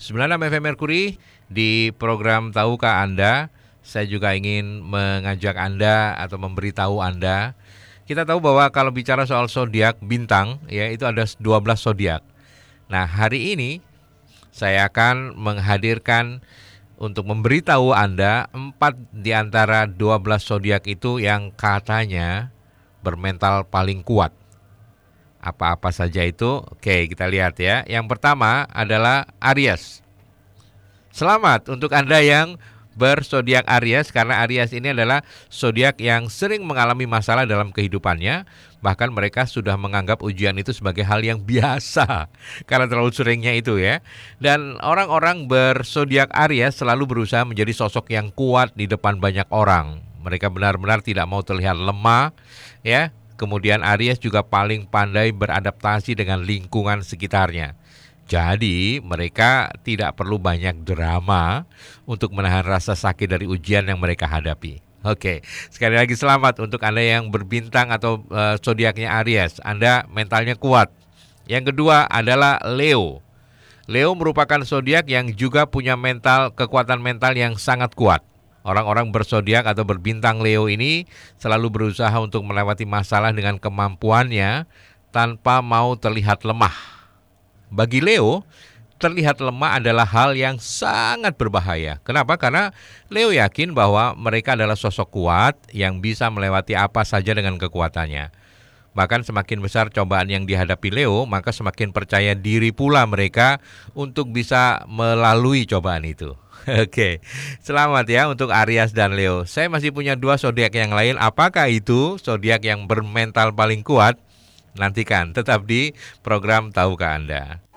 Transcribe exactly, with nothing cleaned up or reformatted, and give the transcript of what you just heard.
sembilan puluh enam F M Mercury di program Tahukah Anda, saya juga ingin mengajak Anda atau memberitahu Anda. Kita tahu bahwa kalau bicara soal zodiak bintang, ya itu ada dua belas zodiak. Nah, hari ini saya akan menghadirkan untuk memberitahu Anda empat di antara dua belas zodiak itu yang katanya bermental paling kuat. Apa-apa saja itu? Oke, kita lihat ya. Yang pertama adalah Aries. Selamat untuk Anda yang berzodiak Aries, karena Aries ini adalah zodiak yang sering mengalami masalah dalam kehidupannya. Bahkan mereka sudah menganggap ujian itu sebagai hal yang biasa karena terlalu seringnya itu ya. Dan orang-orang berzodiak Aries selalu berusaha menjadi sosok yang kuat di depan banyak orang. Mereka benar-benar tidak mau terlihat lemah ya. Kemudian Aries juga paling pandai beradaptasi dengan lingkungan sekitarnya. Jadi mereka tidak perlu banyak drama untuk menahan rasa sakit dari ujian yang mereka hadapi. Oke, sekali lagi selamat untuk Anda yang berbintang atau uh, zodiaknya Aries. Anda mentalnya kuat. Yang kedua adalah Leo. Leo merupakan zodiak yang juga punya mental kekuatan mental yang sangat kuat. Orang-orang berzodiak atau berbintang Leo ini selalu berusaha untuk melewati masalah dengan kemampuannya tanpa mau terlihat lemah. Bagi Leo, terlihat lemah adalah hal yang sangat berbahaya. Kenapa? Karena Leo yakin bahwa mereka adalah sosok kuat yang bisa melewati apa saja dengan kekuatannya. Bahkan semakin besar cobaan yang dihadapi Leo, maka semakin percaya diri pula mereka untuk bisa melalui cobaan itu. Oke, selamat ya untuk Aries dan Leo. Saya masih punya dua zodiak yang lain. Apakah itu zodiak yang bermental paling kuat? Nantikan tetap di program Tahukah Anda.